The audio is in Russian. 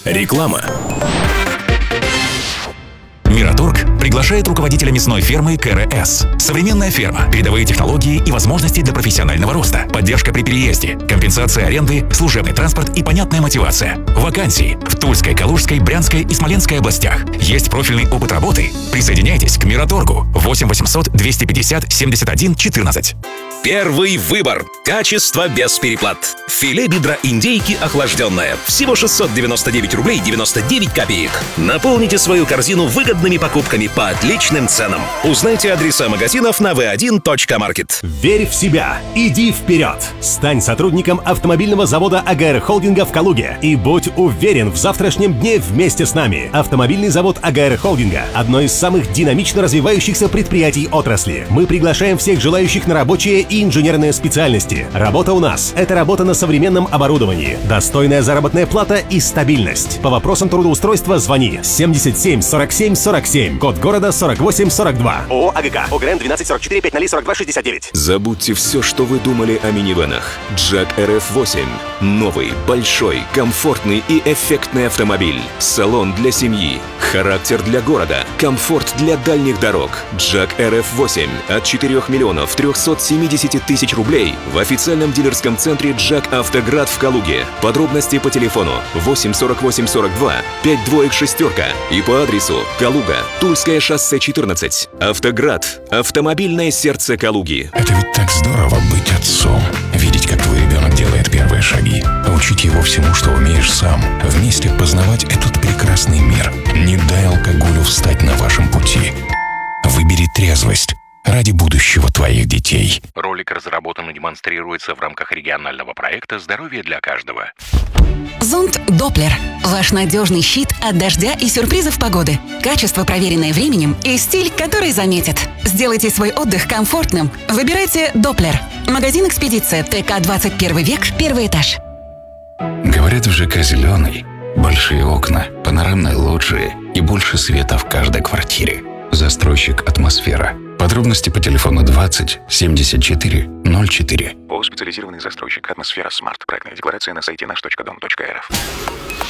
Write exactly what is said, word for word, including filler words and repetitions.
Реклама. Мираторг приглашает руководителя мясной фермы КРС. Современная ферма, передовые технологии и возможности для профессионального роста, поддержка при переезде, компенсация аренды, служебный транспорт и понятная мотивация. Вакансии в Тульской, Калужской, Брянской и Смоленской областях. Есть профильный опыт работы. Присоединяйтесь к Мираторгу. восемь восемьсот двести пятьдесят семьдесят один четырнадцать. Первый выбор. Качество без переплат. Филе бедра индейки охлажденное. Всего шестьсот девяносто девять рублей девяносто девять копеек. Наполните свою корзину выгодными покупками по отличным ценам. Узнайте адреса магазинов на ви один точка маркет. Верь в себя. Иди вперед. Стань сотрудником автомобильного завода АГР Холдинга в Калуге и будь уверен в завтрашнем дне вместе с нами. Автомобильный завод АГР Холдинга – одно из самых динамично развивающихся предприятий отрасли. Мы приглашаем всех желающих на рабочие и инженерные специальности. Работа у нас – это работа на современном оборудовании, достойная заработная плата и стабильность. По вопросам трудоустройства звони семьдесят семь сорок семь сорок семь, код города сорок восемь сорок два. ООО АГК, ОГРН двенадцать сорок четыре пять ноль сорок два шестьдесят девять. Забудьте все, что вы думали о минивэнах. Джак эр эф восемь. Новый, большой, комфортный и эффектный автомобиль. Салон для семьи. Характер для города. Комфорт для дальних дорог. Джак эр эф восемь от четырёх миллионов трёхсот семидесяти тысяч рублей в официальном дилерском центре Джак Автоград в Калуге. Подробности по телефону восемь сорок восемь сорок два пять двоек шестерка и по адресу Калуга, Тульское шоссе четырнадцать. Автоград. Автомобильное сердце Калуги. Это ведь так здорово быть отцом. Видеть, как твой ребенок делает первые шаги. Учить его всему, что умеешь сам. Вместе познавать этот прекрасный мир. Не дай алкоголю встать на вашем пути. Выбери трезвость ради будущего твоих детей. Ролик разработан и демонстрируется в рамках регионального проекта «Здоровье для каждого». Зонт Доплер. Ваш надежный щит от дождя и сюрпризов погоды. Качество, проверенное временем, и стиль, который заметит. Сделайте свой отдых комфортным. Выбирайте Доплер. Магазин «Экспедиция», ТК двадцать первый век, первый этаж. Говорят, в ЖК «Зеленый» большие окна, панорамные лоджии и больше света в каждой квартире. Застройщик «Атмосфера». Подробности по телефону двадцать семьдесят четыре ноль четыре. ООО «Специализированный застройщик. Атмосфера Смарт». Проектная декларация на сайте наш точка дом точка эр эф.